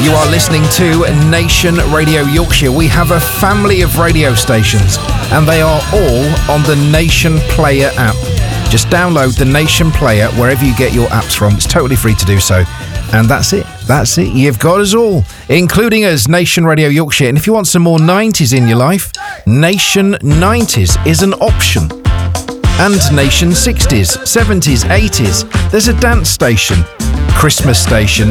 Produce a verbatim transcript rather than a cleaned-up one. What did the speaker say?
You are listening to Nation Radio Yorkshire. We have a family of radio stations, and they are all on the Nation Player app. Just download the Nation Player wherever you get your apps from. It's totally free to do so. And that's it. That's it. You've got us all, including us, Nation Radio Yorkshire. And if you want some more nineties in your life, Nation nineties is an option. And Nation sixties, seventies, eighties. There's a dance station, Christmas station,